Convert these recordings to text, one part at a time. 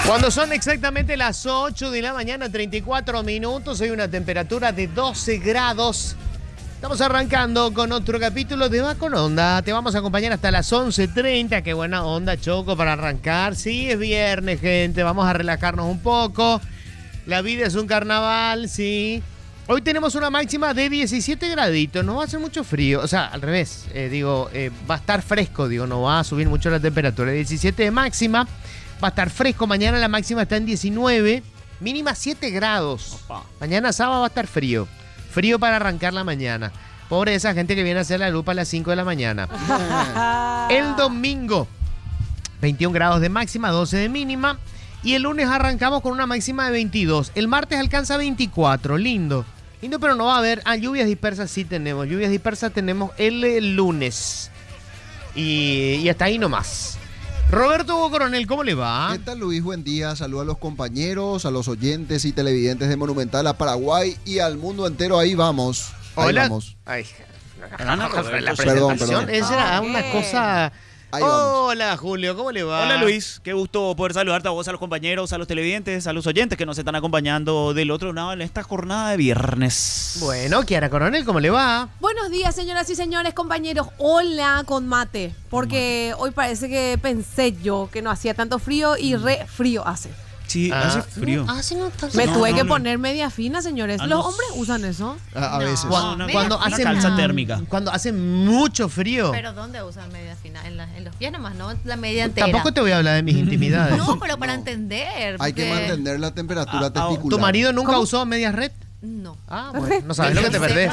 Cuando son exactamente las 8 de la mañana, 34 minutos, hay una temperatura de 12 grados. Estamos arrancando con otro capítulo de Va con Onda. Te vamos a acompañar hasta las 11:30. Qué buena onda, Choco, para arrancar. Sí, es viernes, gente. Vamos a relajarnos un poco. La vida es un carnaval, sí. Hoy tenemos una máxima de 17 graditos. No va a hacer mucho frío. O sea, al revés. Va a estar fresco. No va a subir mucho la temperatura. 17 de máxima. Va a estar fresco. Mañana la máxima está en 19. Mínima 7 grados. Opa. Mañana sábado va a estar frío. Frío para arrancar la mañana. Pobre esa gente que viene a hacer la lupa a las 5 de la mañana. El domingo, 21 grados de máxima, 12 de mínima. Y el lunes arrancamos con una máxima de 22. El martes alcanza 24. Lindo. Lindo, pero no va a haber. Lluvias dispersas sí tenemos. Lluvias dispersas tenemos el lunes. Y hasta ahí nomás. Roberto Hugo Coronel, ¿cómo le va? ¿Qué tal, Luis? Buen día. Saludos a los compañeros, a los oyentes y televidentes de Monumental, a Paraguay y al mundo entero. Ahí vamos. Hola. Ahí vamos. Ay, la presentación. Esa era una cosa... Ahí vamos. Hola, Julio, ¿cómo le va? Hola, Luis. Qué gusto poder saludarte a vos, a los compañeros, a los televidentes, a los oyentes que nos están acompañando del otro lado en esta jornada de viernes. Bueno, Kiara Coronel, ¿cómo le va? Buenos días, señoras y señores, compañeros. Hola con mate, porque hoy parece que pensé yo que no hacía tanto frío y re frío hace. Sí, hace frío. Me tuve que poner media fina, señores. ¿Los hombres usan eso? A veces. Cuando hace calza térmica. Cuando hace mucho frío. ¿Pero dónde usan media fina? En los pies nomás, no la media entera. Tampoco te voy a hablar de mis intimidades. No, pero para entender. Hay que mantener la temperatura testicular. ¿Tu marido nunca usó medias red? No. Ah, bueno, no sabes lo que te perdés.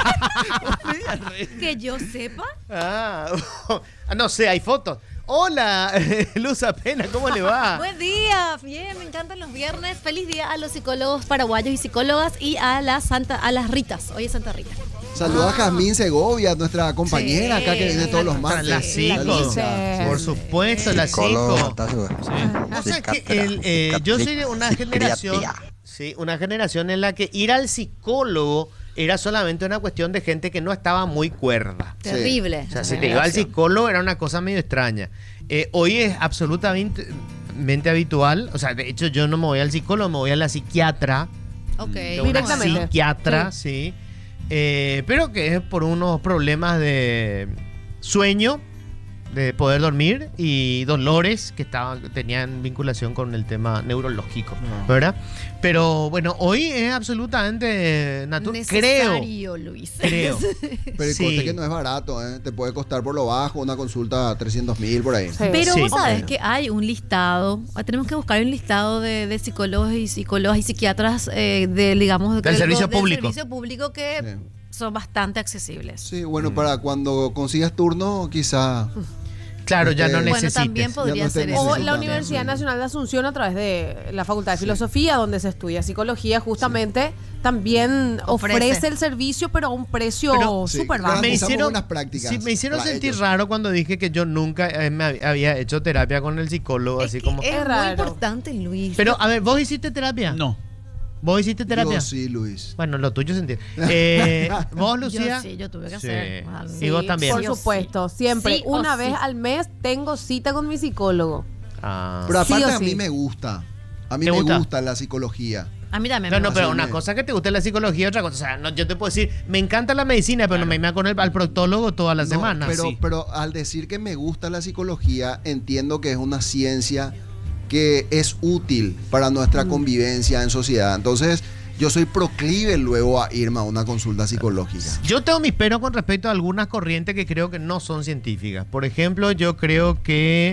Que yo sepa. No sé, hay fotos. Hola, Luz Apena, ¿cómo le va? Buen día, bien, me encantan los viernes. Feliz día a los psicólogos paraguayos y psicólogas y a las Ritas. Hoy es Santa Rita. Saludos a Jazmín Segovia, nuestra compañera acá que viene todos los martes. La psico, por supuesto, la psico. O sea que yo soy de una generación, sí, una generación en la que ir al psicólogo era solamente una cuestión de gente que no estaba muy cuerda. Terrible. O sea, si te iba al psicólogo era una cosa medio extraña. Hoy es absolutamente habitual. O sea, de hecho yo no me voy al psicólogo, me voy a la psiquiatra. Ok. Directamente. Psiquiatra, sí. Pero que es por unos problemas de sueño, de poder dormir y dolores que tenían vinculación con el tema neurológico, ¿verdad? Pero bueno, hoy es absolutamente natural. Necesario, Luis. Creo. Pero el coste que no es barato, ¿eh? Te puede costar por lo bajo una consulta 300.000 por ahí. Sí. Pero Sí. vos sabés que hay un listado, tenemos que buscar un listado de psicólogos y psicólogas y psiquiatras del servicio público. Del servicio público que son bastante accesibles. Sí, bueno, para cuando consigas turno, quizá... Claro, ya no Bueno, necesites. también podría no ser tenés. eso. O la Universidad Nacional de Asunción, a través de la Facultad de Filosofía, donde se estudia psicología, justamente también ofrece el servicio, pero a un precio Sí, súper claro. bajo. Garantizamos unas prácticas sí, me hicieron para sentir ellos. raro cuando dije que yo nunca había hecho terapia con el psicólogo, Es así que como... es muy raro. importante, Luis. Pero, a ver, ¿vos hiciste terapia? No. ¿Vos hiciste terapia? Yo sí, Luis. Bueno, lo tuyo sentí. ¿Vos, Lucía? Yo tuve que Sí. hacer. Y vos también. Por supuesto, siempre. Sí o Una sí. vez al mes tengo cita con mi psicólogo. Pero Sí aparte o a mí sí. me gusta. A mí ¿Te me gusta? gusta la psicología. A mí también. No, me pero Sí, una cosa que te guste la psicología, otra cosa. O sea, yo te puedo decir, me encanta la medicina, pero no me iba con al proctólogo toda la No, semana. pero al decir que me gusta la psicología, entiendo que es una ciencia que es útil para nuestra convivencia en sociedad. Entonces, yo soy proclive luego a irme a una consulta psicológica. Yo tengo mis peros con respecto a algunas corrientes que creo que no son científicas. Por ejemplo, yo creo que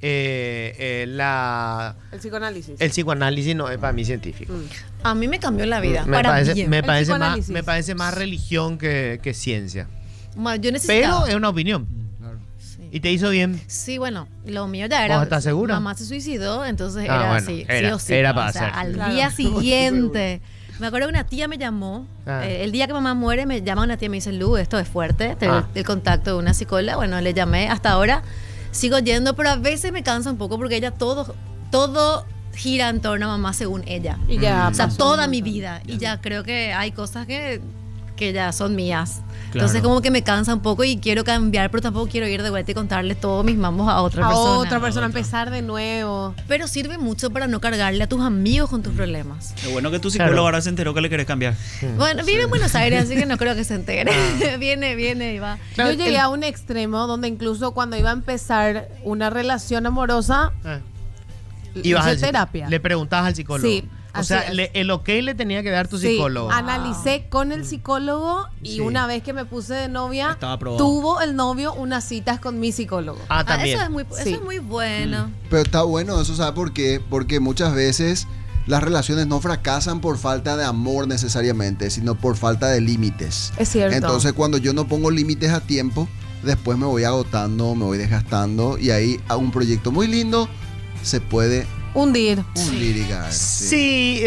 El psicoanálisis. el psicoanálisis no es para mí científico. A mí me cambió la vida. Me para parece, bien. me parece más, psicoanálisis. me parece más religión que ciencia. Yo necesitaba. Pero es una opinión. Sí. ¿Y te hizo bien? Sí, bueno, lo mío ya era. ¿Vos estás segura? Mamá se suicidó, entonces Ah, era bueno, así, era- sí o sí. era para O sea, hacer. al Claro. día siguiente. Me acuerdo que una tía me llamó. El día que mamá muere, me llama una tía y me dice: Lu, esto es fuerte. El contacto de una psicóloga. Bueno, le llamé. Hasta ahora sigo yendo, pero a veces me cansa un poco porque ella todo gira en torno a mamá según ella. Y ya O sea, pasó toda un mi montón. vida. Y ya creo que hay cosas que que ya son mías. Claro. Entonces como que me cansa un poco y quiero cambiar, pero tampoco quiero ir de vuelta y contarle todos mis mamos a otra persona. A otra persona, empezar de nuevo. Pero sirve mucho para no cargarle a tus amigos con tus problemas. Lo bueno que tu psicólogo ahora se enteró que le querés cambiar. Bueno, vive en Buenos Aires, así que no creo que se entere. Viene y va. Claro, Yo llegué a un extremo donde incluso cuando iba a empezar una relación amorosa, Ibas hice al psico- terapia. Le preguntabas al psicólogo. Sí, O así sea, es. el ok le tenía que dar tu Sí, psicólogo. analicé con el psicólogo y Sí. una vez que me puse de novia, Estaba aprobado. tuvo el novio unas citas con mi psicólogo. Ah, también. Eso Sí. es muy bueno. Pero está bueno eso, ¿sabe por qué? Porque muchas veces las relaciones no fracasan por falta de amor necesariamente, sino por falta de límites. Es cierto. Entonces, cuando yo no pongo límites a tiempo, después me voy agotando, me voy desgastando y ahí a un proyecto muy lindo se puede Hundir. hundir y caer. Sí,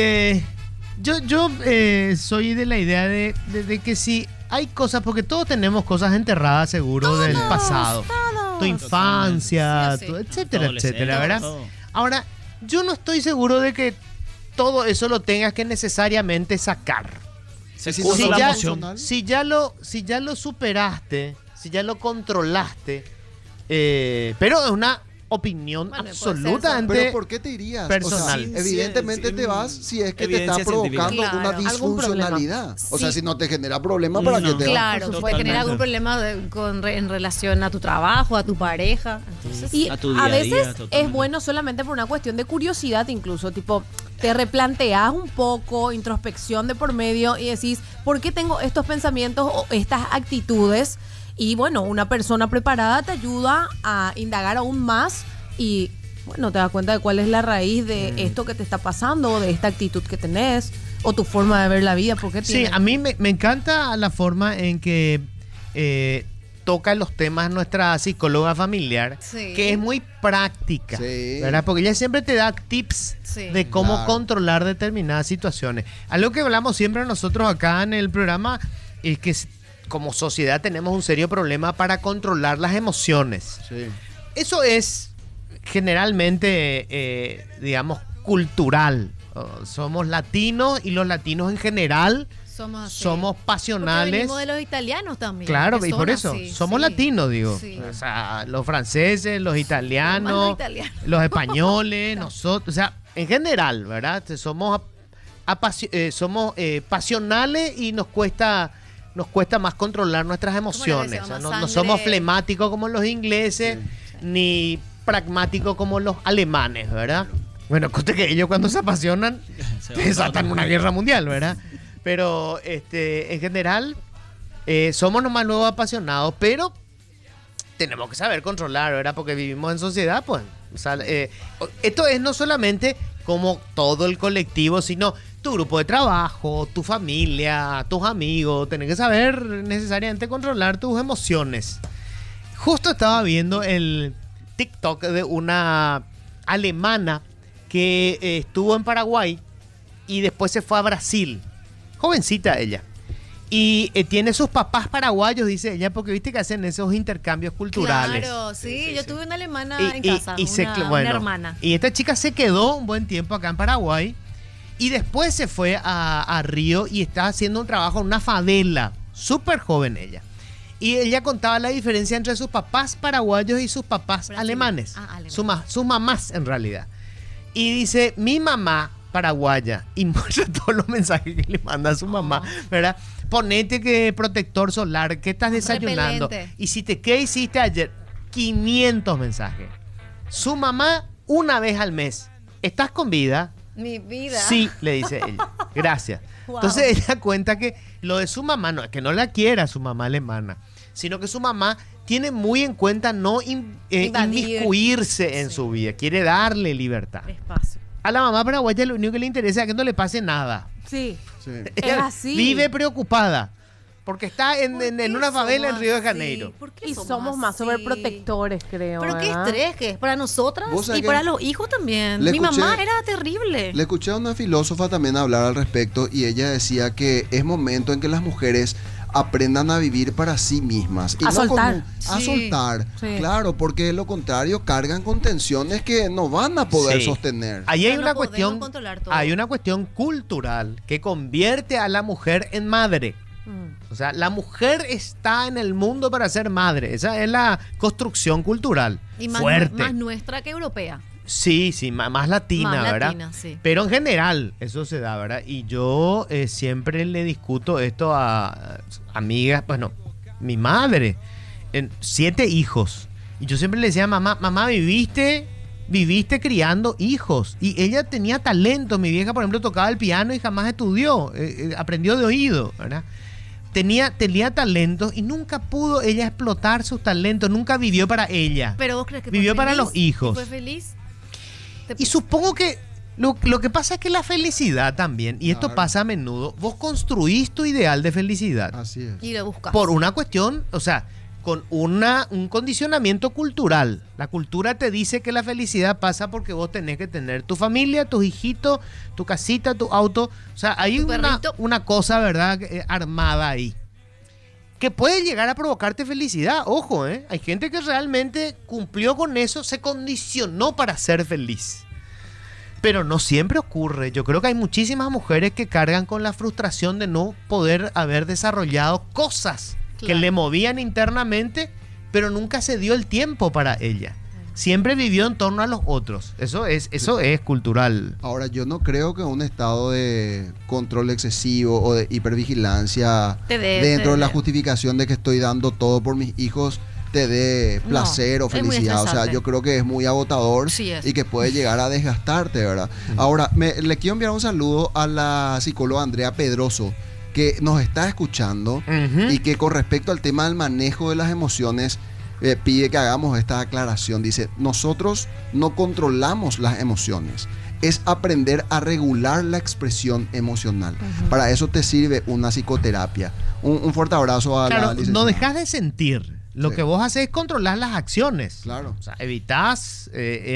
yo soy de la idea de que si hay cosas, porque todos tenemos cosas enterradas seguro del pasado. Tu infancia, Sí, sí. etcétera, Adolescente, etcétera, ¿verdad? todo. Ahora, yo no estoy seguro de que todo eso lo tengas que necesariamente sacar. Se Sí, excusa Si la ya, emoción. si ya lo superaste, si ya lo controlaste, pero es una opinión Bueno, puede ser absolutamente Pero ¿por qué te irías? personal. O sea, evidentemente Sí, te vas si es que te está evidencia provocando científica. una Claro, algún problema. disfuncionalidad. O sea, Sí. si no te genera problema, ¿para No. qué te vas? Claro, Por puede tener supuesto. algún problema en relación a tu trabajo, a tu pareja. Entonces, Y A tu a día a día, veces es totalmente. bueno solamente por una cuestión de curiosidad incluso, tipo, te replanteas un poco, introspección de por medio y decís, ¿por qué tengo estos pensamientos o estas actitudes? Y bueno, una persona preparada te ayuda a indagar aún más y bueno, te das cuenta de cuál es la raíz de esto que te está pasando o de esta actitud que tenés o tu forma de ver la vida, ¿por qué Sí, tienes? a mí me encanta la forma en que toca los temas nuestra psicóloga familiar, Sí. que es muy práctica, Sí. ¿verdad? Porque ella siempre te da tips Sí. de cómo Claro. controlar determinadas situaciones. Algo que hablamos siempre nosotros acá en el programa es que como sociedad tenemos un serio problema para controlar las emociones. Sí. Eso es generalmente, digamos, cultural. Somos latinos y los latinos en general somos así. somos Porque pasionales. venimos de los italianos también. Claro, que y por son eso, así, somos sí. latinos, digo. Sí. O sea, los franceses, los Más italianos, los italianos. los españoles, nosotros, o sea, en general, ¿verdad? Somos pasionales y nos cuesta más controlar nuestras emociones. decía, O sea, más no sangre. somos flemáticos como los ingleses, ni pragmáticos como los alemanes, ¿verdad? Bueno, conste que ellos cuando se apasionan Se va desatan todo. una guerra mundial, ¿verdad? Pero en general somos nomás luego apasionados, pero tenemos que saber controlar, ¿verdad? Porque vivimos en sociedad, pues. O sea, esto es no solamente como todo el colectivo, sino tu grupo de trabajo, tu familia, tus amigos. Tenés que saber necesariamente controlar tus emociones. Justo estaba viendo el TikTok de una alemana que estuvo en Paraguay y después se fue a Brasil. Jovencita ella. Y tiene sus papás paraguayos, dice ella, porque viste que hacen esos intercambios culturales. Claro, sí, yo tuve una alemana Y- en y- casa, y se- una bueno, hermana. Y esta chica se quedó un buen tiempo acá en Paraguay y después se fue a Río y está haciendo un trabajo en una favela. Súper joven ella. Y ella contaba la diferencia entre sus papás paraguayos y sus papás Brasileños. alemanes. Ah, alemanes. Sus mamás, en realidad. Y dice, mi mamá paraguaya, y muestra todos los mensajes que le manda a su mamá, ¿verdad? Ponete que protector solar, que estás desayunando. Repelente. Y si ¿qué hiciste ayer? 500 mensajes. Su mamá, una vez al mes, ¿estás con vida? Mi vida. Sí, le dice ella. Gracias. Wow. Entonces ella cuenta que lo de su mamá no es que no la quiera su mamá alemana, sino que su mamá tiene muy en cuenta no Invadir. inmiscuirse en Sí. su vida, quiere darle libertad. Espacio. A la mamá paraguaya lo único que le interesa es que no le pase nada. Sí, Sí. es Ella así. vive preocupada porque está en ¿Por qué una favela en somos Río de así? Janeiro. ¿Por qué Y somos más así? sobreprotectores, creo. Pero qué ¿verdad? estrés que es para nosotras Vos sabés y que para los hijos también. le Mi escuché- mamá era terrible. Le escuché a una filósofa también hablar al respecto y ella decía que es momento en que las mujeres aprendan a vivir para sí mismas. Y A no soltar. a Sí. soltar. Sí. Claro, porque de lo contrario cargan con tensiones que no van a poder Sí. sostener. Ahí hay Pero no una podemos cuestión, controlar todo. hay una cuestión cultural que convierte a la mujer en madre. Mm. O sea, la mujer está en el mundo para ser madre. Esa es la construcción cultural. Y más, fuerte. más nuestra que europea. Sí, más latina, Más ¿verdad? latina, sí. Pero en general eso se da, ¿verdad? Y yo siempre le discuto esto a amigas, bueno, mi madre, 7 hijos. Y yo siempre le decía, mamá, viviste criando hijos. Y ella tenía talento. Mi vieja, por ejemplo, tocaba el piano y jamás estudió. Aprendió de oído, ¿verdad? Tenía talentos y nunca pudo ella explotar sus talentos. Nunca vivió para ella. Pero vos crees que vivió fue para feliz? los hijos. ¿Fue feliz? Y supongo que lo que pasa es que la felicidad también, y esto Claro. pasa a menudo, vos construís tu ideal de felicidad Así es. Y lo buscas. por una cuestión, o sea, con un condicionamiento cultural. La cultura te dice que la felicidad pasa porque vos tenés que tener tu familia, tus hijitos, tu casita, tu auto. O sea, hay Tu perrito. una cosa, ¿verdad?, armada ahí. Que puede llegar a provocarte felicidad. Ojo, hay gente que realmente cumplió con eso, se condicionó para ser feliz. Pero no siempre ocurre. Yo creo que hay muchísimas mujeres que cargan con la frustración de no poder haber desarrollado cosas que Claro. le movían internamente, pero nunca se dio el tiempo para ella. Siempre vivió en torno a los otros. Eso es cultural. Ahora, yo no creo que un estado de control excesivo o de hipervigilancia dentro de la justificación de que estoy dando todo por mis hijos te dé placer o es muy felicidad. O sea, estresante. yo creo que es muy agotador Sí es. y que puede llegar a desgastarte, ¿verdad? Ahora, le quiero enviar un saludo a la psicóloga Andrea Pedroso, que nos está escuchando y que con respecto al tema del manejo de las emociones pide que hagamos esta aclaración. Dice, nosotros no controlamos las emociones, es aprender a regular la expresión emocional. Para eso te sirve una psicoterapia. Un fuerte abrazo a la Claro, licenciada. no dejas de sentir. Lo Sí. que vos haces es controlar las acciones. Claro. O sea, evitás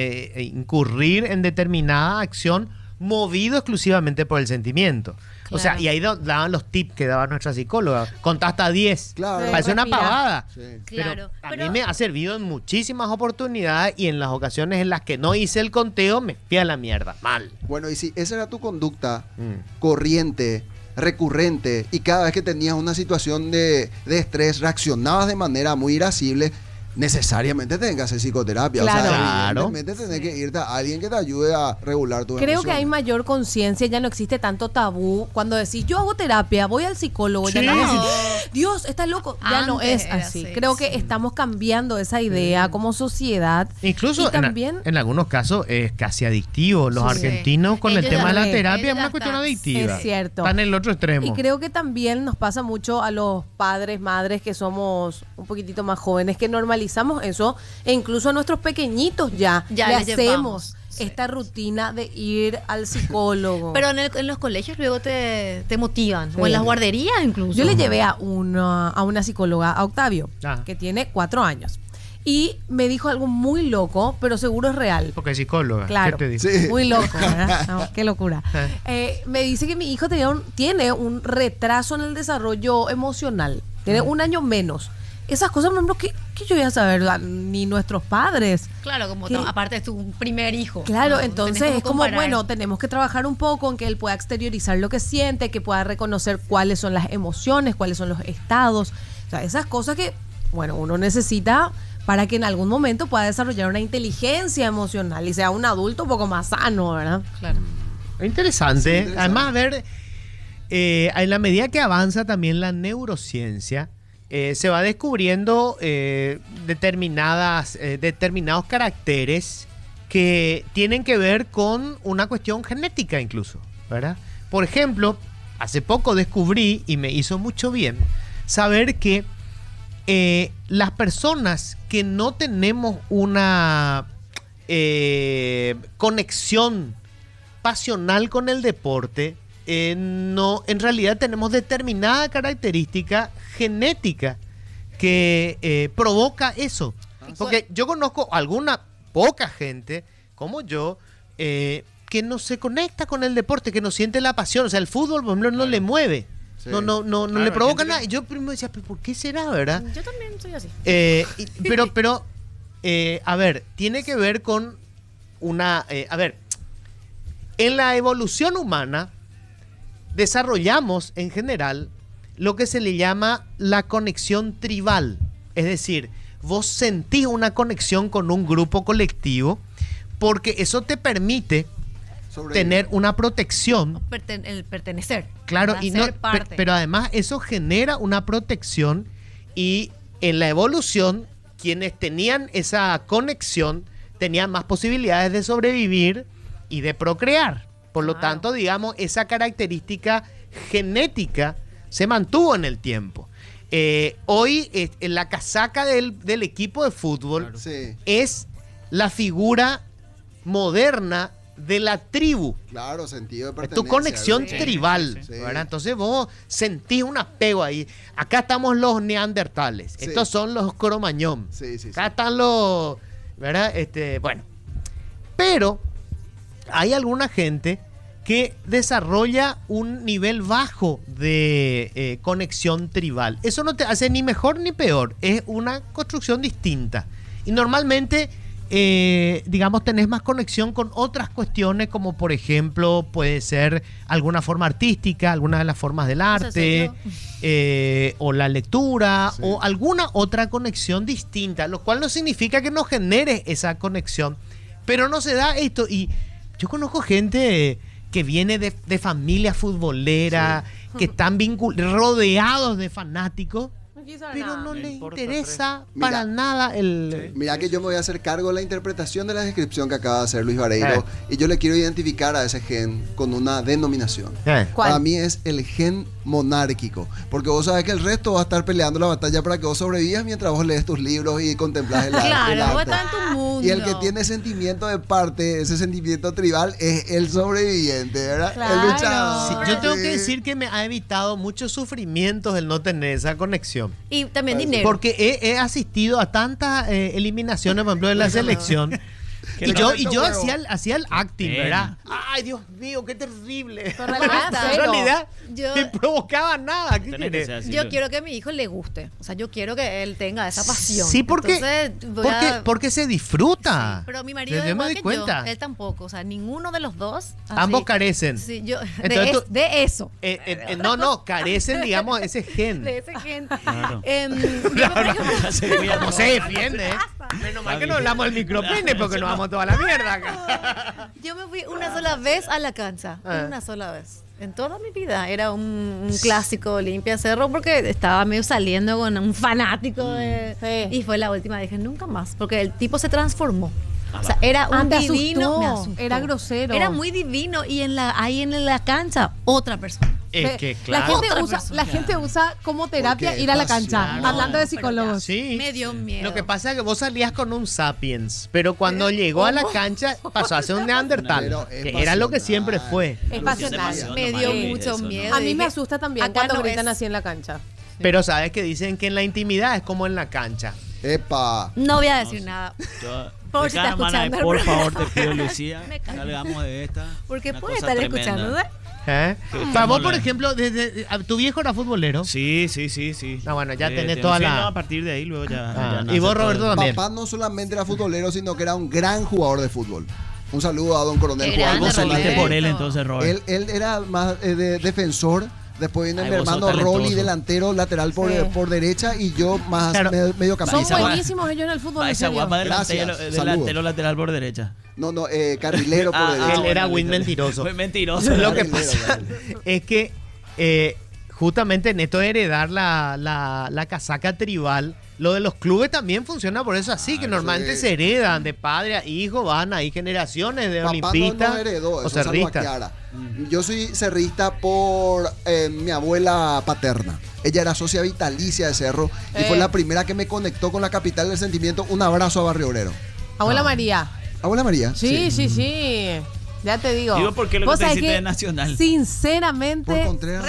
incurrir en determinada acción movido exclusivamente por el sentimiento. O sea, Claro. y ahí daban los tips que daba nuestra psicóloga. Contá hasta 10. Claro. Parece una Respira. pavada. Sí. Pero Claro, a pero- mí me ha servido en muchísimas oportunidades y en las ocasiones en las que no hice el conteo me fui a la mierda. Mal. Bueno, y si esa era tu conducta Mm. corriente, recurrente, y cada vez que tenías una situación de estrés reaccionabas de manera muy irascible, necesariamente tenés que hacer psicoterapia. Claro. O sea, Claro. evidentemente tenés que irte a alguien que te ayude a regular tu Creo que hay mayor conciencia, ya no existe tanto tabú. Cuando decís, yo hago terapia, voy al psicólogo, ya Sí. no decís, Dios, estás loco. Ya no Antes es era así. así, Creo que sí. estamos cambiando esa idea como sociedad. Incluso Y también, en algunos casos es casi adictivo. Los Sí. argentinos con el Ellos tema ya de la ven, terapia ellos es una ya cuestión están. adictiva. Es cierto. Están en el otro extremo. y creo que también nos pasa mucho a los padres, madres que somos un poquitito más jóvenes, que normalizamos eso, e incluso a nuestros pequeñitos ya le les hacemos llevamos, sí. esta rutina de ir al psicólogo. Pero en los colegios luego te motivan. Sí. O en las guarderías incluso. Yo le llevé a una psicóloga, a Octavio, Ah. que tiene 4 años. Y me dijo algo muy loco, pero seguro es real. Porque es psicóloga. Claro, ¿Qué te dice? Sí. muy loco, ¿verdad? No, qué locura. Me dice que mi hijo tiene un retraso en el desarrollo emocional. Tiene un año menos. Esas cosas, por ejemplo, que yo voy a saber, ¿verdad? Ni nuestros padres. Claro, como ¿Qué? Aparte es tu primer hijo. Claro, No, entonces tenés es como, comparar. bueno, tenemos que trabajar un poco en que él pueda exteriorizar lo que siente, que pueda reconocer cuáles son las emociones, cuáles son los estados. O sea, esas cosas que, bueno, uno necesita para que en algún momento pueda desarrollar una inteligencia emocional y sea un adulto un poco más sano, ¿verdad? Claro. Interesante. Sí, interesante. Además, a ver, en la medida que avanza también la neurociencia, se va descubriendo determinados caracteres que tienen que ver con una cuestión genética incluso, ¿verdad? Por ejemplo, hace poco descubrí, y me hizo mucho bien, saber que las personas que no tenemos una conexión pasional con el deporte, no, en realidad tenemos determinada característica genética que provoca eso. Porque yo conozco alguna poca gente como yo que no se conecta con el deporte, que no siente la pasión. O sea, el fútbol, por ejemplo, no le mueve. Sí. No Claro, le provoca hay gente nada. Y yo primero decía, ¿pero por qué será, verdad? Yo también soy así. Pero a ver, tiene que ver con una... a ver, en la evolución humana desarrollamos en general lo que se le llama la conexión tribal. Es decir, vos sentís una conexión con un grupo colectivo porque eso te permite tener una protección. El pertenecer. Claro, y no, ser parte. pero además eso genera una protección y en la evolución quienes tenían esa conexión tenían más posibilidades de sobrevivir y de procrear. Por lo tanto, digamos, esa característica genética se mantuvo en el tiempo. Hoy la casaca del equipo de fútbol es la figura moderna de la tribu. Claro, sentido de Es pertenencia. tu conexión tribal. Sí. ¿Verdad? Entonces vos sentís un apego ahí. Acá estamos los neandertales. Sí. Estos son los cromañón. Sí. Acá están los... ¿Verdad? Bueno. Pero hay alguna gente que desarrolla un nivel bajo de conexión tribal. Eso no te hace ni mejor ni peor. Es una construcción distinta. Y normalmente, digamos, tenés más conexión con otras cuestiones, como por ejemplo, puede ser alguna forma artística, alguna de las formas del arte, o la lectura, o alguna otra conexión distinta, lo cual no significa que no genere esa conexión. Pero no se da esto. Y yo conozco gente que viene de familia futbolera, que están rodeados de fanáticos, pero no les interesa para nada el... Mira que yo me voy a hacer cargo de la interpretación de la descripción que acaba de hacer Luis Vareiro, y yo le quiero identificar a ese gen con una denominación. ¿Cuál? Para mí es el gen monárquico, porque vos sabés que el resto va a estar peleando la batalla para que vos sobrevivas mientras vos lees tus libros y contemplas el arte. Claro, vos estás en tu mundo. Y el que tiene sentimiento de parte, ese sentimiento tribal, es el sobreviviente, ¿verdad? Claro. El luchador. Sí, yo tengo que decir que me ha evitado muchos sufrimientos el no tener esa conexión. Y también dinero. Porque he asistido a tantas eliminaciones, por ejemplo, de la selección. Y yo hacía el acting, ¿verdad? Ay, Dios mío, qué terrible. Pero en realidad, En cero. realidad, Yo- me provocaba nada. ¿Qué Tenés que querés? ser así. Yo quiero que a mi hijo le guste. O sea, yo quiero que él tenga esa pasión. Sí, porque, Entonces, voy a- porque se disfruta. Sí, pero mi marido es Yo me igual doy que cuenta. yo. Él tampoco. O sea, ninguno de los dos. así. Ambos carecen. Sí, yo. Entonces tú- De eso. No, carecen, digamos, ese gen. De ese gen. Claro. Yo, Se cuida, No se defiende. Menos mal que no hablamos del micropene porque nos vamos toda la mierda acá. yo me fui una sola vez a la cancha. Una sola vez. En toda mi vida. Era un clásico Olimpia Cerro porque estaba medio saliendo con un fanático. Sí. Y fue la última. Dije, nunca más. Porque el tipo se transformó. O sea, era un te divino. asustó. Me asustó. Era grosero. Era muy divino. Y ahí en la cancha, otra persona. Es que, La claro. gente usa como terapia Porque ir a la es cancha, pasión. hablando de Pero psicólogos. Sí. Me dio miedo. Lo que pasa es que vos salías con un sapiens, pero cuando llegó a la cancha pasó a ser un neandertal, Pero es que era lo que siempre pasional. fue. Es pasional. Me dio mucho miedo. A mí me Dije, asusta también acá cuando no gritan es. así en la cancha. Pero sabes que dicen que en la intimidad es como en la cancha. Epa. No voy a decir nada. Yo- Por si está escuchando el por programa. favor, te pido, Lucía, Me callo. salgamos de esta. Porque Una puede cosa estar tremenda. escuchando. ¿Eh? Para vos, por ejemplo, ¿tu viejo era futbolero? Sí. Ah, bueno, ya tenés tengo- toda sí, la- no, a partir de ahí luego ya. Ah, ya y nace vos, todo. Roberto, también. Papá no solamente era futbolero, sino que era un gran jugador de fútbol. Un saludo a don Coronel Qué Juan grande, Vos saliste González. por él entonces, Robert. Él era más de defensor. Después viene Ay, mi vos sos hermano Rolly, talentoso. delantero, lateral Sí. por derecha, y yo más Claro. medio Son campista. Esa buenísimos ellos en el fútbol. Va en esa serio. guapa Gracias, delantero saludos. lateral por derecha. No, carrilero por derecha. Él era bueno, Win listo. mentiroso. Fue mentiroso. Lo que Carrilero, pasa carrilero. es que justamente en esto de heredar la casaca tribal, lo de los clubes también funciona por eso así, que normalmente sí. se heredan de padre a hijo, van ahí generaciones de Papá olimpistas no heredó, o eso salvo cerristas. aclara. Yo soy cerrista por mi abuela paterna. Ella era socia vitalicia de Cerro y fue la primera que me conectó con la capital del sentimiento. Un abrazo a Barrio Obrero. Abuela María. Abuela María. Sí. Ya te digo. Digo, ¿por qué lo que Vos te sabés hiciste que, de Nacional? Sinceramente, Por Contreras.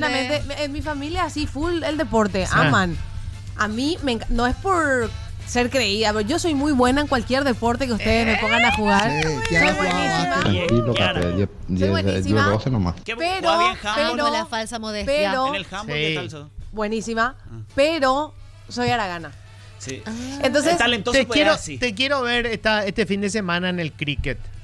en mi familia así full el deporte, aman. A mí no es por ser creída, pero yo soy muy buena en cualquier deporte que ustedes me pongan a jugar. Sí, Soy Kiara jugaba buenísima. básquet. Tranquilo, Kiara. Cape, Soy buenísima. 12 nomás. ¿Qué Pero- jugaba bien handball? No, la falsa modestia. pero- En el handball, Sí. ¿qué tal sos? Buenísima, pero soy aragana. Sí. Entonces, El talentoso Te puede quiero, así. te quiero ver este fin de semana en el cricket. Ah.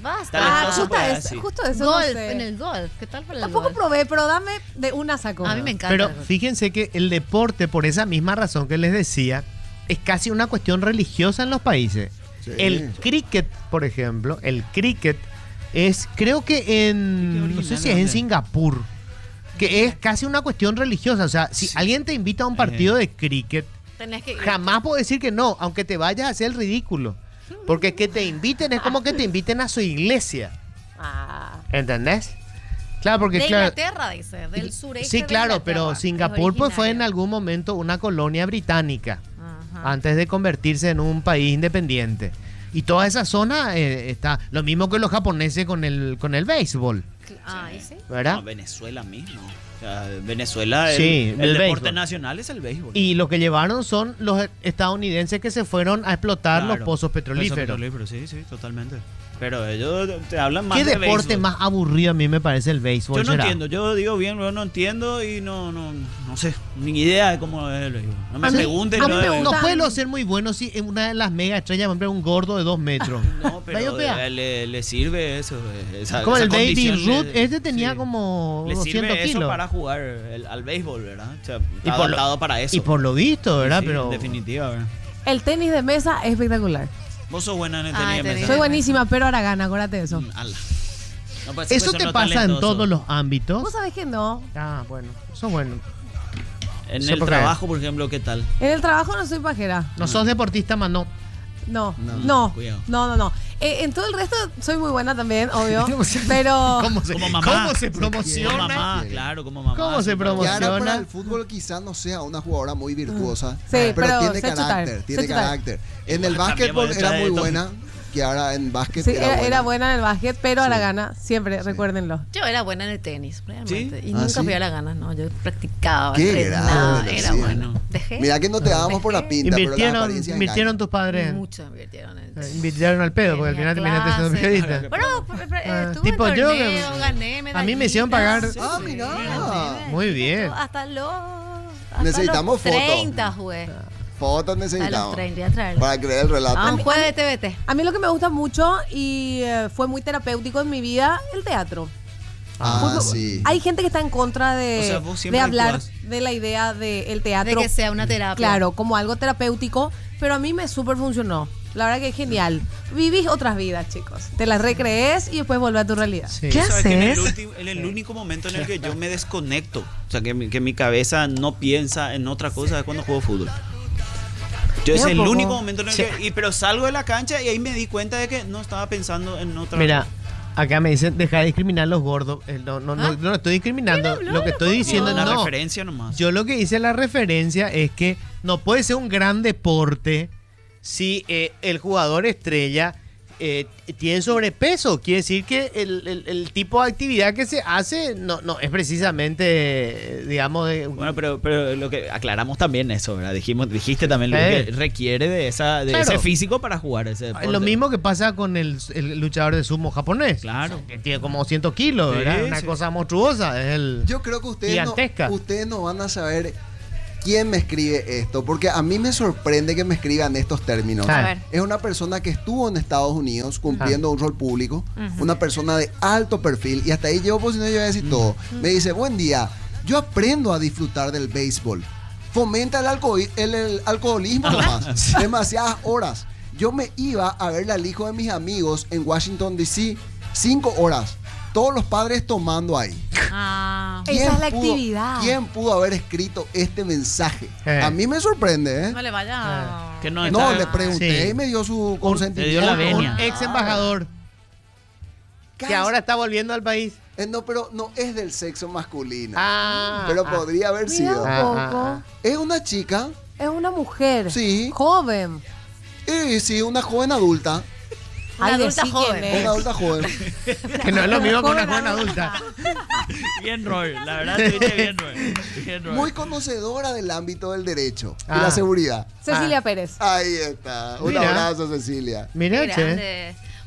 Basta. Talentoso, pues, sí. justo eso. Golf, no sé. en el golf. ¿Qué tal para el Tampoco golf? probé, pero dame de una saco. A mí me encanta. Pero el golf. fíjense que el deporte, por esa misma razón que les decía, es casi una cuestión religiosa en los países. Sí. El cricket, por ejemplo, el cricket es, creo que en, no sé si es en Singapur, que es casi una cuestión religiosa. O sea, si alguien te invita a un partido de cricket, Tenés que ir. jamás puedo decir que no, aunque te vayas a hacer el ridículo. Porque que te inviten es como que te inviten a su iglesia. Ah. ¿Entendés? Claro, porque De claro. Inglaterra, dice, del sureste. Sí, de claro, Inglaterra, pero es Singapur pues fue en originario. algún momento una colonia británica Ajá. antes de convertirse en un país independiente. Y toda esa zona está lo mismo que los japoneses con el béisbol, Ah, ¿y sí? ¿verdad? No, Venezuela mismo. O sea, Venezuela, Sí, el el deporte béisbol. nacional es el béisbol. Y lo que llevaron son los estadounidenses que se fueron a explotar los Claro, pozos petrolíferos. Sí, sí, totalmente. Pero ellos te hablan más ¿Qué de deporte béisbol. más aburrido a mí me parece el béisbol? Yo no será? entiendo, yo digo bien, yo no entiendo y no sé, ni idea de cómo es el béisbol. No me A mí- pregunten a lo mí de me béisbol. no puede ser muy bueno si en una de las mega estrellas, por ejemplo, un gordo de 2 metros. No, ¿Va a pero pegar? le sirve eso. Como esa el Baby condición Ruth, le- este tenía sí. como Le 200 sirve eso kilos. para jugar al béisbol, ¿verdad? O sea, Y está por lo- adaptado para eso. Y por lo visto, ¿verdad? Sí, Pero en definitiva, ¿verdad? El tenis de mesa es espectacular. Vos sos buena en el Ah, tenis de tenis. mesa. Soy buenísima, pero ahora gana, acuérdate de eso. Ala. No, pues, eso pues, te no pasa en talentoso. todos los ámbitos. Vos sabés que no. Ah, bueno, eso es bueno. En Sí, el porque- trabajo, por ejemplo, ¿qué tal? En el trabajo no soy pajera. No sos deportista, más no. No, No. no, Cuidado. no. En todo el resto soy muy buena también, obvio. Pero ¿Cómo se, Como mamá. ¿cómo se Como promociona? mamá, claro, como mamá. ¿Cómo se sí, promociona? Kiara para el fútbol quizás no sea una jugadora muy virtuosa, Sí, pero tiene sé chutar, carácter, sé tiene chutar. carácter. En el Igual básquetbol cambiamos era de muy todo. buena, Kiara en básquet sí, era, era buena en el básquet, pero a la Sí. gana, siempre, recuérdenlo. Yo era buena en el tenis, realmente. ¿Sí? Y Ah, nunca ¿sí? fui a la gana, no. Yo practicaba, Qué entrenaba, grande, era sí. bueno. Dejé. Mira que no te dábamos por la pinta, pero la Invirtieron, apariencia invirtieron tus padres. Mucho invirtieron en el tenis. Invirtieron al pedo, porque al final Tenía terminaste siendo clases. periodista. Bueno, estuve tipo en yo torneo, que- gané a mí me hicieron pagar- medallitas. Ah, mirá. Muy bien. Hasta los Necesitamos fotos. 30 jugué. Fotos A los necesitamos 30, ya traerlo. para creer el relato. A un jueves de TVT. A mí lo que me gusta mucho y fue muy terapéutico en mi vida, el teatro. Ah, sí. Hay gente que está en contra O de, sea, vos siempre de hablar actúas. de la idea del De teatro. que sea una terapia. Claro, como algo terapéutico, pero a mí me súper funcionó. La verdad que es genial. Vivís otras vidas, chicos. Te las recrees y después vuelve a tu realidad. Sí. ¿Qué sabes que en el único momento en el que yo me desconecto, o sea, que mi cabeza no piensa en otra cosa es cuando juego fútbol. Yo es Mira el un poco. único momento en el Sí. pero salgo de la cancha y ahí me di cuenta de que no estaba pensando en otra Mira, acá me dicen, deja de discriminar a los gordos. No estoy discriminando. Lo que estoy diciendo, la no. referencia nomás. Yo lo que hice en la referencia es que no puede ser un gran deporte si el jugador estrella tiene sobrepeso. Quiere decir que el tipo de actividad que se hace no es precisamente, digamos, de... Bueno, pero lo que aclaramos también eso, ¿verdad? Dijiste también lo Eh. que requiere de Claro. ese físico para jugar ese deporte. lo mismo que pasa con el luchador de sumo japonés. Claro. Que tiene como 200 kilos, Sí, ¿verdad? Una sí. cosa monstruosa. Es el... Yo creo que Gigantesca. ustedes no van a saber quién me escribe esto, porque a mí me sorprende que me escriban estos términos. Ah. A ver. Es una persona que estuvo en Estados Unidos cumpliendo un rol público, una persona de alto perfil, y hasta ahí llevo, pues si no, yo voy a decir todo. Me dice, buen día, yo aprendo a disfrutar del béisbol. Fomenta el alcoholismo nomás, demasiadas horas. Yo me iba a verle al hijo de mis amigos en Washington, D.C., 5 horas. Todos los padres tomando ahí. Ah. Esa es la pudo- actividad. ¿Quién pudo haber escrito este mensaje? Eh. A mí me sorprende, ¿eh? No le vaya. Que no No, está- le pregunté Sí. y me dio su le dio consentimiento. la venia. Un ex embajador que ahora está volviendo al país. No, pero no es del sexo masculino. Ah, pero podría haber Mira sido. un Ah, poco. Es una chica, Es una mujer. Sí. Joven. y sí, una joven adulta. Una adulta decí joven. quién es. Una adulta joven. que no es lo mismo que una Joven joven adulta. Bien, Roy. La verdad, estuviste bien, Roy. Bien, Roy. Muy conocedora del ámbito del derecho y Ah. la seguridad. Cecilia Pérez. Ahí está. Un Mira. abrazo, Cecilia. Mira, che. Grande.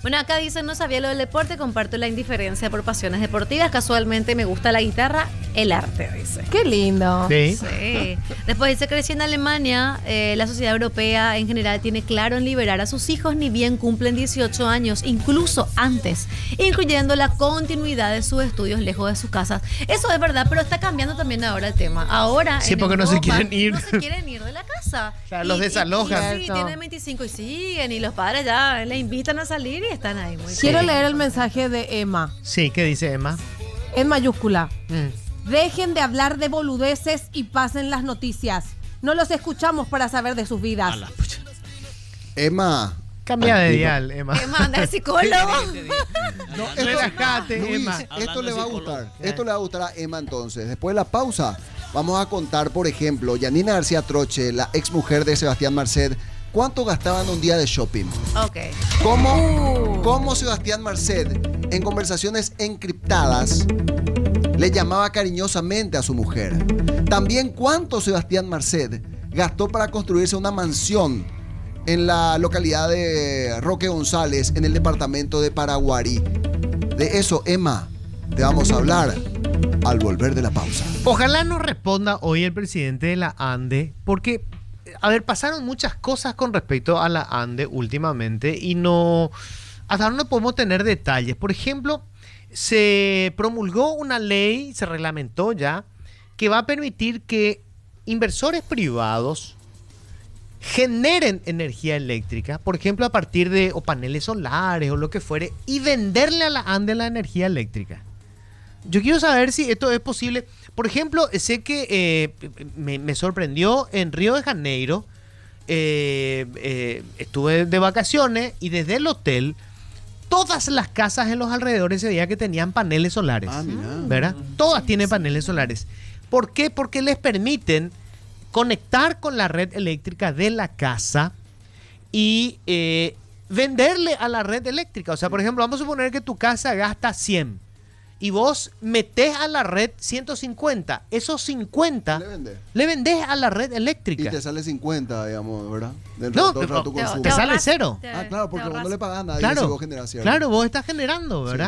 Bueno, acá dicen, no sabía lo del deporte, comparto la indiferencia por pasiones deportivas. Casualmente me gusta la guitarra, el arte, dice. Qué lindo. Sí. Sí. Después dice, crecí en Alemania, la sociedad europea en general tiene claro en liberar a sus hijos ni bien cumplen 18 años, incluso antes, incluyendo la continuidad de sus estudios lejos de sus casas. Eso es verdad, pero está cambiando también ahora el tema. Ahora Sí, en porque no se Europa, quieren ir. No se quieren ir de la casa. Claro, los desalojan. Sí, tienen 25 y siguen, y los padres ya le invitan a salir y están ahí muy Quiero bien. leer el mensaje de Emma, Sí, ¿qué dice Emma? en mayúscula. Mm. Dejen de hablar de boludeces y pasen las noticias. No los escuchamos para saber de sus vidas. A la pucha. Emma. Cambia de Tranquilo. dial, Emma. ¿Qué manda el psicólogo? No, Relájate, Luis, Emma. esto Hablando le va a psicólogo. gustar. Esto le va a gustar a Emma entonces. Después de la pausa, vamos a contar, por ejemplo, Yanina García Troche, la ex mujer de Sebastián Marcet, cuánto gastaban un día de shopping. Ok. ¿Cómo Sebastián Marcet, en conversaciones encriptadas, le llamaba cariñosamente a su mujer? También cuánto Sebastián Marcet gastó para construirse una mansión en la localidad de Roque González, en el departamento de Paraguarí. De eso, Emma, te vamos a hablar al volver de la pausa. Ojalá nos responda hoy el presidente de la ANDE, porque, a ver, pasaron muchas cosas con respecto a la ANDE últimamente y no, hasta ahora no podemos tener detalles. Por ejemplo, se promulgó una ley, se reglamentó ya, que va a permitir que inversores privados generen energía eléctrica, por ejemplo, a partir de o paneles solares o lo que fuere, y venderle a la ANDE la energía eléctrica. Yo quiero saber si esto es posible. Por ejemplo, sé que me sorprendió en Río de Janeiro. Estuve de vacaciones y desde el hotel todas las casas en los alrededores se veía que tenían paneles solares. Ah, mira. ¿Verdad? Todas tienen paneles solares. ¿Por qué? Porque les permiten conectar con la red eléctrica de la casa y venderle a la red eléctrica. O sea, por ejemplo, vamos a suponer que tu casa gasta 100 y vos metés a la red 150. Esos 50 le vendés a la red Y eléctrica. te sale 50, digamos, ¿verdad? No, Dentro de tu consumo. te sale cero. Ah, claro, porque vos no le pagás a nadie Claro, si vos generás, ¿cierto? claro, vos estás generando, ¿verdad?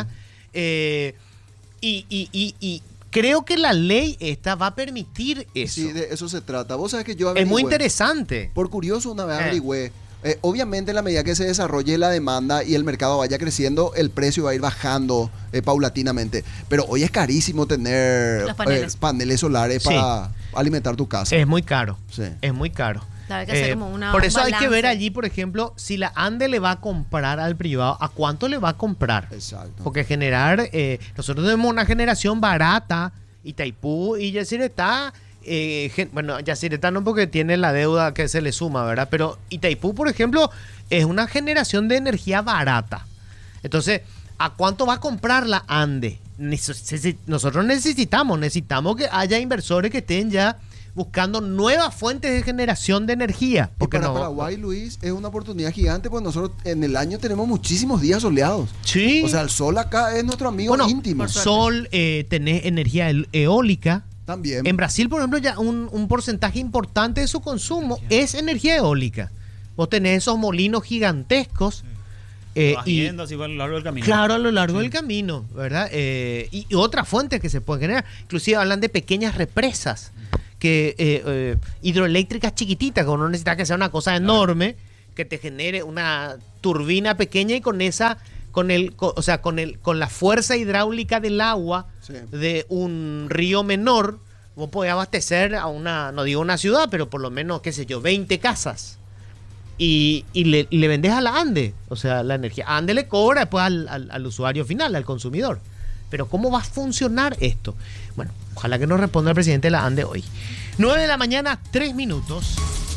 Y creo que la ley esta va a permitir eso. Sí, de eso se trata. Vos sabés que yo Es muy averigüé. interesante. Por curioso, una vez averigüé. Obviamente, en la medida que se desarrolle la demanda y el mercado vaya creciendo, el precio va a ir bajando paulatinamente. Pero hoy es carísimo tener Los paneles. paneles solares Sí. para alimentar tu casa. Es muy caro. Sí. Es muy caro. Claro, hay que hacer como Por un eso hay que ver balance. allí, por ejemplo, si la ANDE le va a comprar al privado, ¿a cuánto le va a comprar? Exacto. Porque generar, nosotros tenemos una generación barata, Itaipú y Yacyretá, bueno, Yacyretá no porque tiene la deuda que se le suma, ¿verdad? Pero Itaipú, por ejemplo, es una generación de energía barata. Entonces, ¿a cuánto va a comprar la ANDE? Nosotros necesitamos que haya inversores que estén ya buscando nuevas fuentes de generación de energía. Y Porque para no, Paraguay, Luis, es una oportunidad gigante, porque nosotros en el año tenemos muchísimos días soleados. Sí. O sea, el sol acá es nuestro amigo bueno, íntimo. sol, tenés energía eólica. También. En Brasil, por ejemplo, ya un porcentaje importante de su consumo es energía eólica. Vos tenés esos molinos gigantescos. Vas yendo así a lo largo del camino. Claro, a lo largo del camino, ¿verdad? Y otras fuentes que se pueden generar. Inclusive hablan de pequeñas represas hidroeléctricas chiquititas, que no necesita que sea una cosa enorme, que te genere una turbina pequeña y con esa, con la fuerza hidráulica del agua Sí. de un río menor, vos podés abastecer a una, no digo una ciudad, pero por lo menos, qué sé yo, 20 casas. Y le vendés a la ANDE, o sea, la energía. ANDE le cobra después al usuario final, al consumidor. Pero ¿cómo va a funcionar esto? Bueno, ojalá que nos responda el presidente de la ANDE hoy. 9 de la mañana, 3 minutos.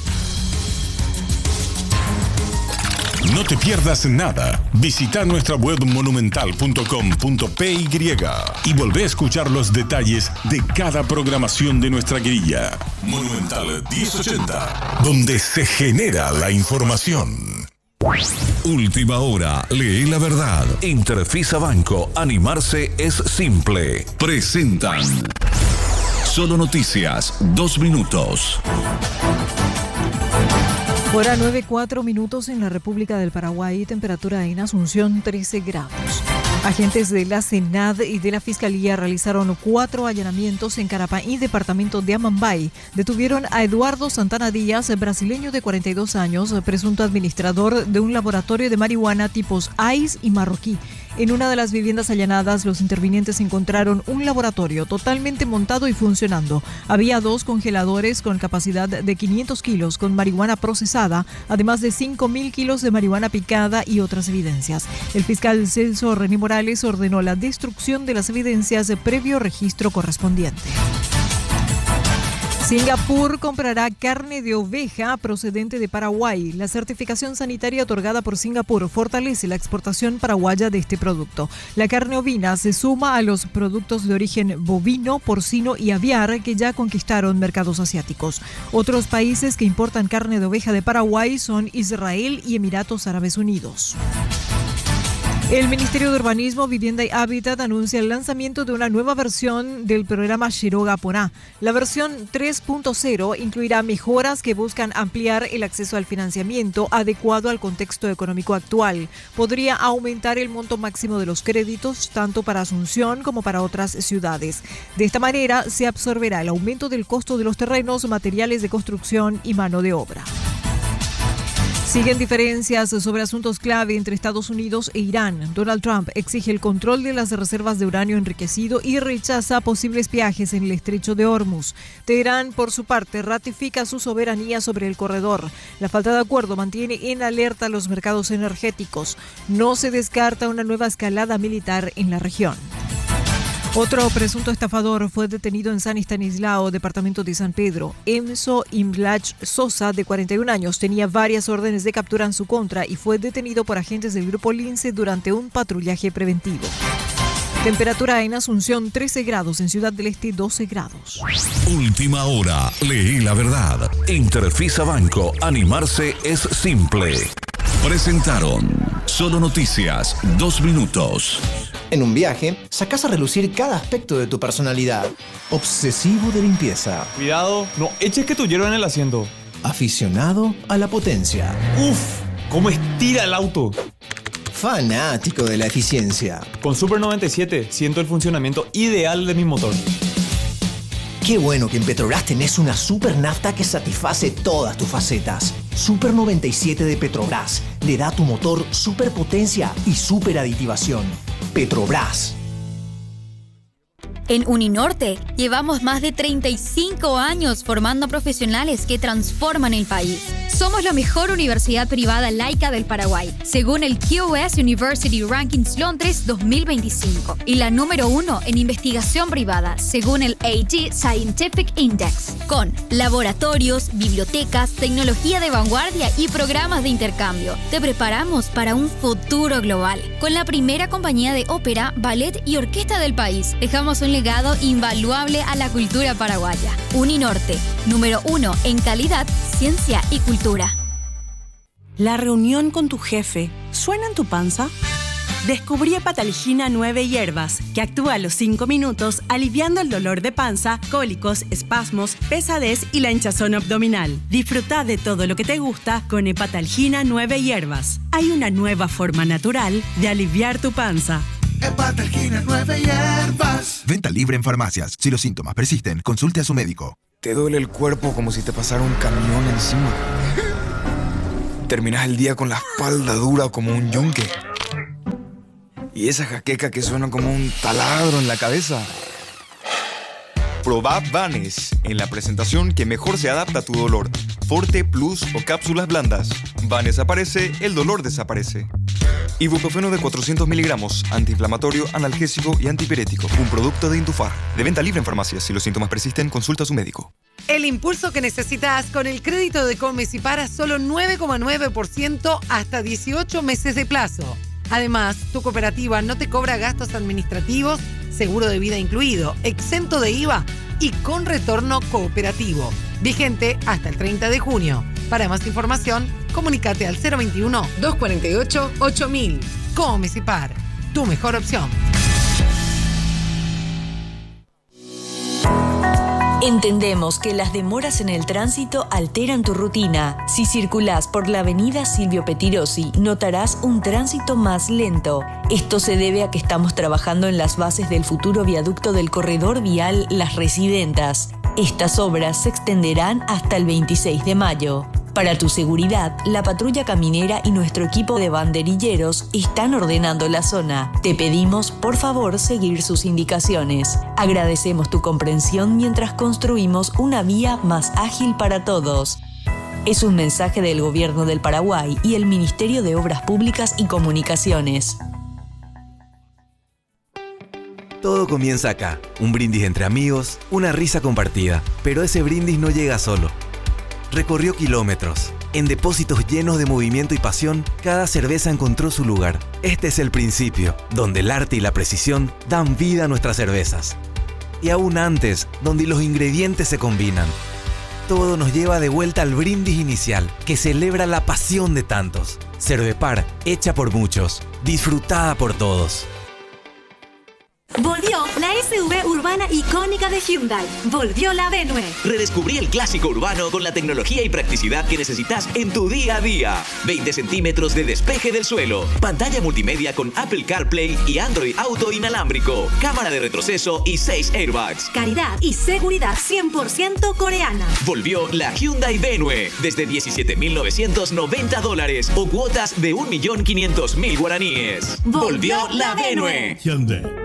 No te pierdas nada. Visita nuestra web monumental.com.py y volvé a escuchar los detalles de cada programación de nuestra grilla. Monumental 1080, donde se genera la información. Última hora, lee la verdad. Interfisa Banco, animarse es simple. Presentan Solo Noticias, 2 minutos. Hora 9:04 en la República del Paraguay, temperatura en Asunción 13 grados. Agentes de la SENAD y de la Fiscalía realizaron 4 allanamientos en Carapaí, departamento de Amambay. Detuvieron a Eduardo Santana Díaz, brasileño de 42 años, presunto administrador de un laboratorio de marihuana tipos ICE y marroquí. En una de las viviendas allanadas, los intervinientes encontraron un laboratorio totalmente montado y funcionando. Había 2 congeladores con capacidad de 500 kilos con marihuana procesada, además de 5.000 kilos de marihuana picada y otras evidencias. El fiscal Celso René Morales ordenó la destrucción de las evidencias previo registro correspondiente. Singapur comprará carne de oveja procedente de Paraguay. La certificación sanitaria otorgada por Singapur fortalece la exportación paraguaya de este producto. La carne ovina se suma a los productos de origen bovino, porcino y aviar que ya conquistaron mercados asiáticos. Otros países que importan carne de oveja de Paraguay son Israel y Emiratos Árabes Unidos. El Ministerio de Urbanismo, Vivienda y Hábitat anuncia el lanzamiento de una nueva versión del programa Xiroga Porá. La versión 3.0 incluirá mejoras que buscan ampliar el acceso al financiamiento adecuado al contexto económico actual. Podría aumentar el monto máximo de los créditos tanto para Asunción como para otras ciudades. De esta manera se absorberá el aumento del costo de los terrenos, materiales de construcción y mano de obra. Siguen diferencias sobre asuntos clave entre Estados Unidos e Irán. Donald Trump exige el control de las reservas de uranio enriquecido y rechaza posibles viajes en el estrecho de Hormuz. Teherán, por su parte, ratifica su soberanía sobre el corredor. La falta de acuerdo mantiene en alerta los mercados energéticos. No se descarta una nueva escalada militar en la región. Otro presunto estafador fue detenido en San Estanislao, departamento de San Pedro. Enzo Imlach Sosa, de 41 años, tenía varias órdenes de captura en su contra y fue detenido por agentes del Grupo Lince durante un patrullaje preventivo. Temperatura en Asunción 13 grados, en Ciudad del Este 12 grados. Última hora, leí la verdad. Interfisa Banco, animarse es simple. Presentaron Solo Noticias, 2 minutos. En un viaje, sacás a relucir cada aspecto de tu personalidad. Obsesivo de limpieza. Cuidado, no eches que tu hierba en el asiento. Aficionado a la potencia. ¡Uf! ¿Cómo estira el auto? Fanático de la eficiencia. Con Super 97 siento el funcionamiento ideal de mi motor. Qué bueno que en Petrobras tenés una super nafta que satisface todas tus facetas. Super 97 de Petrobras le da a tu motor superpotencia y super aditivación. Petrobras. En Uninorte llevamos más de 35 años formando profesionales que transforman el país. Somos la mejor universidad privada laica del Paraguay, según el QS University Rankings Londres 2025, y la número 1 en investigación privada, según el AG Scientific Index, con laboratorios, bibliotecas, tecnología de vanguardia y programas de intercambio. Te preparamos para un futuro global. Con la primera compañía de ópera, ballet y orquesta del país, dejamos un legado invaluable a la cultura paraguaya. Uninorte, número 1 en calidad, ciencia y cultura. La reunión con tu jefe, ¿suena en tu panza? Descubrí Hepatalgina 9 hierbas, que actúa a los 5 minutos aliviando el dolor de panza, cólicos, espasmos, pesadez y la hinchazón abdominal. Disfruta de todo lo que te gusta con Hepatalgina 9 hierbas. Hay una nueva forma natural de aliviar tu panza. Hepatalgina 9 hierbas. Venta libre en farmacias. Si los síntomas persisten, consulte a su médico. Te duele el cuerpo como si te pasara un camión encima. Terminas el día con la espalda dura como un yunque. Y esa jaqueca que suena como un taladro en la cabeza. Probá Vanes en la presentación que mejor se adapta a tu dolor. Forte, Plus o cápsulas blandas. Vanes aparece, el dolor desaparece. Ibuprofeno de 400 miligramos, antiinflamatorio, analgésico y antipirético. Un producto de Intufar. De venta libre en farmacias. Si los síntomas persisten, consulta a su médico. El impulso que necesitas con el crédito de Comes y para solo 9,9% hasta 18 meses de plazo. Además, tu cooperativa no te cobra gastos administrativos, seguro de vida incluido, exento de IVA y con retorno cooperativo. Vigente hasta el 30 de junio. Para más información, comunícate al 021-248-8000. Comes y Par, tu mejor opción. Entendemos que las demoras en el tránsito alteran tu rutina. Si circulás por la avenida Silvio Pettirossi, notarás un tránsito más lento. Esto se debe a que estamos trabajando en las bases del futuro viaducto del corredor vial Las Residentas. Estas obras se extenderán hasta el 26 de mayo. Para tu seguridad, la patrulla caminera y nuestro equipo de banderilleros están ordenando la zona. Te pedimos, por favor, seguir sus indicaciones. Agradecemos tu comprensión mientras construimos una vía más ágil para todos. Es un mensaje del Gobierno del Paraguay y el Ministerio de Obras Públicas y Comunicaciones. Todo comienza acá. Un brindis entre amigos, una risa compartida. Pero ese brindis no llega solo. Recorrió kilómetros. En depósitos llenos de movimiento y pasión, cada cerveza encontró su lugar. Este es el principio, donde el arte y la precisión dan vida a nuestras cervezas. Y aún antes, donde los ingredientes se combinan. Todo nos lleva de vuelta al brindis inicial, que celebra la pasión de tantos. Cervepar, hecha por muchos, disfrutada por todos. Volvió la SUV urbana icónica de Hyundai. Volvió la Venue. Redescubrí el clásico urbano con la tecnología y practicidad que necesitas en tu día a día. 20 centímetros de despeje del suelo. Pantalla multimedia con Apple CarPlay y Android Auto inalámbrico. Cámara de retroceso y 6 airbags. Calidad y seguridad 100% coreana. Volvió la Hyundai Venue. Desde $17,990 o cuotas de 1.500.000 guaraníes. Volvió la Venue. Hyundai.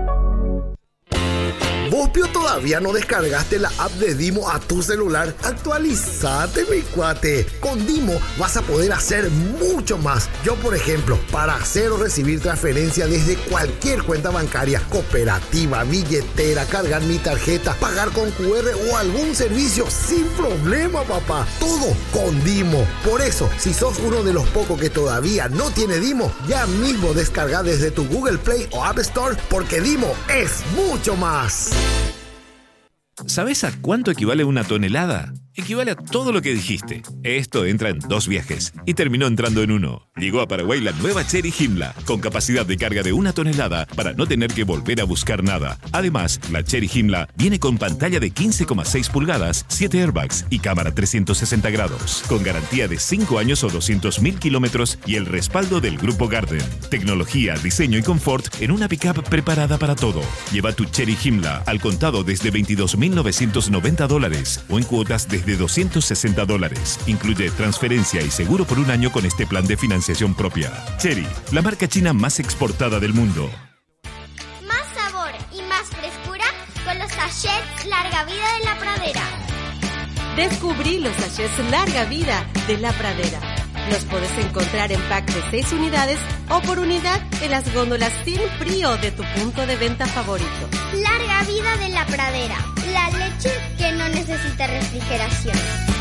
¿Vos, Pio, todavía no descargaste la app de Dimo a tu celular? Actualizate, mi cuate. Con Dimo vas a poder hacer mucho más. Yo, por ejemplo, para hacer o recibir transferencia desde cualquier cuenta bancaria, cooperativa, billetera, cargar mi tarjeta, pagar con QR o algún servicio sin problema, papá. Todo con Dimo. Por eso, si sos uno de los pocos que todavía no tiene Dimo, ya mismo descarga desde tu Google Play o App Store, porque Dimo es mucho más. ¿Sabes a cuánto equivale una tonelada? Equivale a todo lo que dijiste. Esto entra en 2 viajes y terminó entrando en uno. Llegó a Paraguay la nueva Chery Himla, con capacidad de carga de 1 tonelada para no tener que volver a buscar nada. Además, la Chery Himla viene con pantalla de 15,6 pulgadas, 7 airbags y cámara 360 grados, con garantía de 5 años o 200.000 kilómetros y el respaldo del Grupo Garden. Tecnología, diseño y confort en una pickup preparada para todo. Lleva tu Chery Himla al contado desde $22,990 o en cuotas desde $260. Incluye transferencia y seguro por 1 año con este plan de financiación propia. Chery, la marca china más exportada del mundo. Más sabor y más frescura con los sachets Larga Vida de La Pradera. Descubrí los sachets Larga Vida de La Pradera. Los podés encontrar en pack de 6 unidades o por unidad en las góndolas sin frío de tu punto de venta favorito. Larga Vida de La Pradera. La leche que no necesita refrigeración.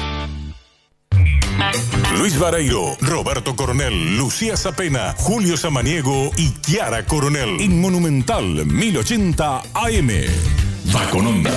Luis Vareiro, Roberto Coronel, Lucía Zapena, Julio Samaniego y Kiara Coronel en Monumental 1080 AM. Va con onda.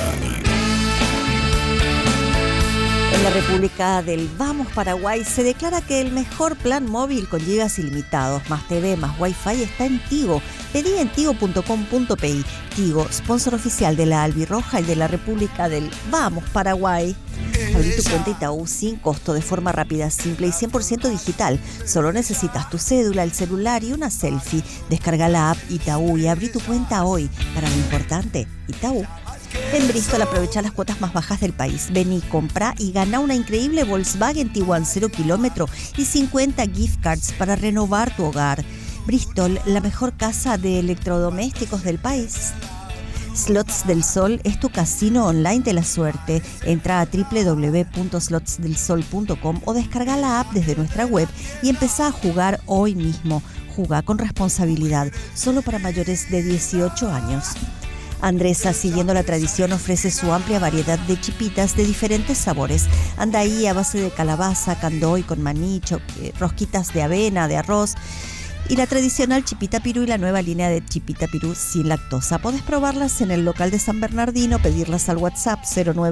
En la República del Vamos Paraguay se declara que el mejor plan móvil con gigas ilimitados, más TV, más Wi-Fi está en Tigo. Pedí en tigo.com.pi. Tigo, sponsor oficial de la Albirroja y de la República del Vamos Paraguay. Abrí tu cuenta Itaú sin costo, de forma rápida, simple y 100% digital. Solo necesitas tu cédula, el celular y una selfie. Descarga la app Itaú y abrí tu cuenta hoy. Para lo importante, Itaú. En Bristol aprovecha las cuotas más bajas del país. Vení, compra y gana una increíble Volkswagen Tiguan 0 kilómetro y 50 gift cards para renovar tu hogar. Bristol, la mejor casa de electrodomésticos del país. Slots del Sol es tu casino online de la suerte. Entra a www.slotsdelsol.com o descarga la app desde nuestra web y empezá a jugar hoy mismo. Jugá con responsabilidad, solo para mayores de 18 años. Andresa, siguiendo la tradición, ofrece su amplia variedad de chipitas de diferentes sabores. Andaí a base de calabaza, candoy con maní, rosquitas de avena, de arroz y la tradicional chipita pirú y la nueva línea de chipita pirú sin lactosa. Podés probarlas en el local de San Bernardino, pedirlas al WhatsApp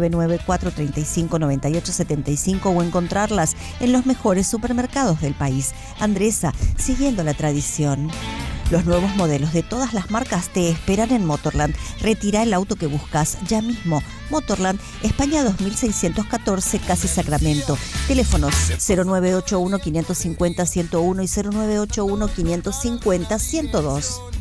0994359875 o encontrarlas en los mejores supermercados del país. Andresa, siguiendo la tradición. Los nuevos modelos de todas las marcas te esperan en Motorland. Retira el auto que buscas ya mismo. Motorland, España 2614, Casi Sacramento. Teléfonos 0981 550 101 y 0981 550 102.